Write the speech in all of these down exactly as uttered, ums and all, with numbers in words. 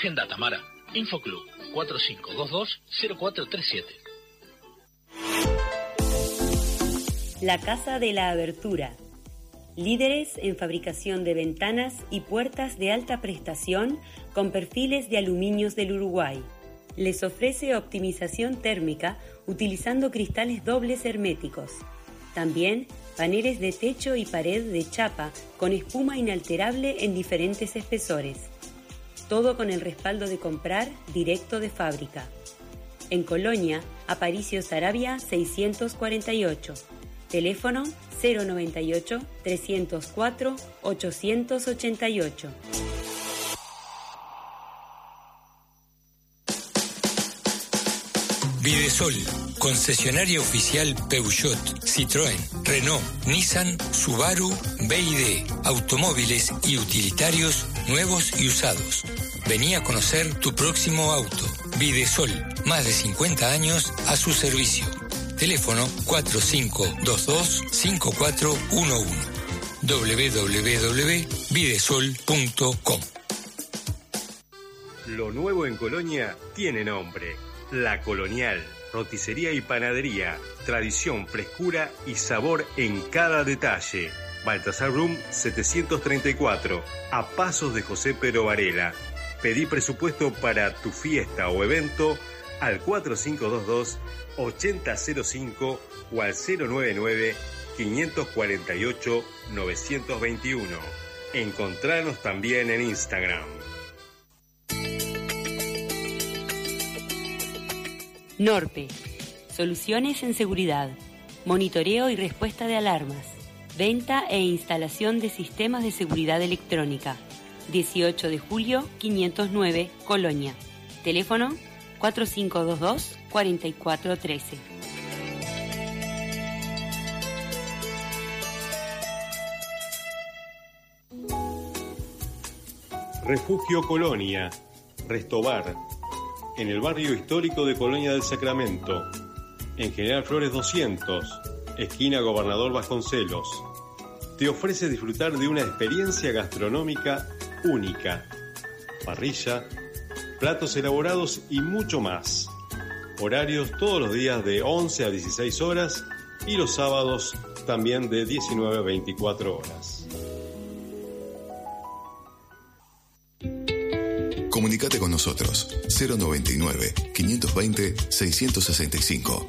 Agenda, Tamara. Infoclub cuatro cinco dos dos cero cuatro tres siete. La Casa de la Abertura. Líderes en fabricación de ventanas y puertas de alta prestación con perfiles de aluminios del Uruguay. Les ofrece optimización térmica utilizando cristales dobles herméticos. También paneles de techo y pared de chapa con espuma inalterable en diferentes espesores. Todo con el respaldo de comprar directo de fábrica. En Colonia, Aparicio Saravia seiscientos cuarenta y ocho. Teléfono cero noventa y ocho, trescientos cuatro, ochocientos ochenta y ocho. Videsol, concesionaria oficial Peugeot, Citroën, Renault, Nissan, Subaru, B y D, automóviles y utilitarios nuevos y usados. Vení a conocer tu próximo auto. Videsol, más de cincuenta años a su servicio. Teléfono cuatro cinco dos dos cinco cuatro uno uno. doble u doble u doble u punto videsol punto com. Lo nuevo en Colonia tiene nombre. La Colonial, roticería y panadería, tradición, frescura y sabor en cada detalle. Baltasar Room setecientos treinta y cuatro, a pasos de José Pero Varela. Pedí presupuesto para tu fiesta o evento al cuatro cinco dos dos ocho cero cero cinco o al cero nueve nueve cinco cuatro ocho nueve dos uno. Encontranos también en Instagram. Norpe. Soluciones en seguridad. Monitoreo y respuesta de alarmas. Venta e instalación de sistemas de seguridad electrónica. dieciocho de julio, quinientos nueve, Colonia. Teléfono cuatro cinco dos dos cuatro cuatro uno tres. Refugio Colonia, Restobar, en el barrio histórico de Colonia del Sacramento, en General Flores doscientos, esquina Gobernador Vasconcelos. Te ofrece disfrutar de una experiencia gastronómica única. Parrilla, platos elaborados y mucho más. Horarios todos los días de once a dieciséis horas y los sábados también de diecinueve a veinticuatro horas. Comunicate con nosotros cero noventa y nueve, quinientos veinte, seiscientos sesenta y cinco.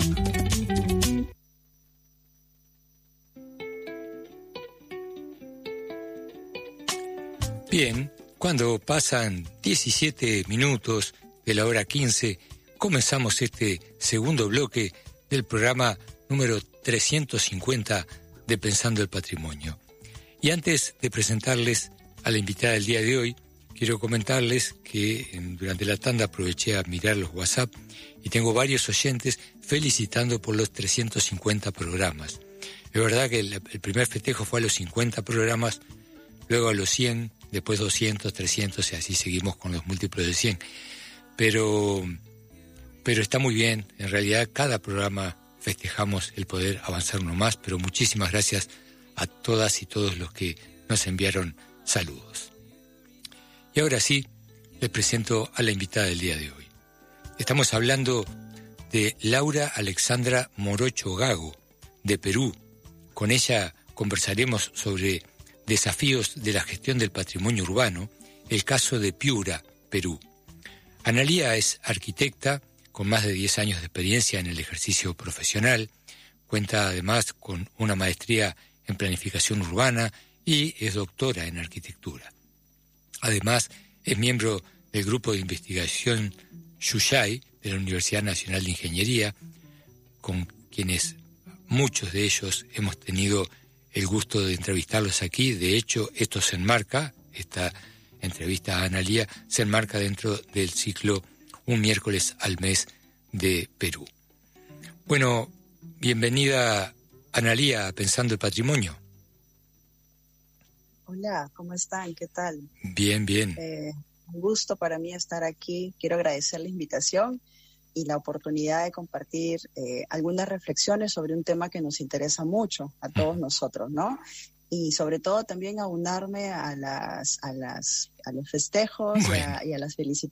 Bien, cuando pasan diecisiete minutos de la hora quince, comenzamos este segundo bloque del programa número trescientos cincuenta de Pensando el Patrimonio. Y antes de presentarles a la invitada del día de hoy, quiero comentarles que durante la tanda aproveché a mirar los WhatsApp y tengo varios oyentes felicitando por los trescientos cincuenta programas. Es verdad que el, el primer festejo fue a los cincuenta programas, luego a los cien, después doscientos, trescientos y así seguimos con los múltiplos de cien. Pero, pero está muy bien, en realidad cada programa festejamos el poder avanzar uno más, pero muchísimas gracias a todas y todos los que nos enviaron saludos. Y ahora sí, les presento a la invitada del día de hoy. Estamos hablando de Laura Alexandra Morocho Gago, de Perú. Con ella conversaremos sobre desafíos de la gestión del patrimonio urbano, el caso de Piura, Perú. Analía es arquitecta con más de diez años de experiencia en el ejercicio profesional, cuenta además con una maestría en planificación urbana y es doctora en arquitectura. Además, es miembro del grupo de investigación Yuyay de la Universidad Nacional de Ingeniería, con quienes muchos de ellos hemos tenido el gusto de entrevistarlos aquí. De hecho, esto se enmarca, esta entrevista a Analía, se enmarca dentro del ciclo Un miércoles al mes de Perú. Bueno, bienvenida Analía a Pensando el Patrimonio. Hola, ¿cómo están? ¿Qué tal? Bien, bien. Eh, un gusto para mí estar aquí. Quiero agradecer la invitación y la oportunidad de compartir eh, algunas reflexiones sobre un tema que nos interesa mucho a todos nosotros, ¿no? Y sobre todo también aunarme a las, a las, a los festejos bueno. y, a, y a las felicitaciones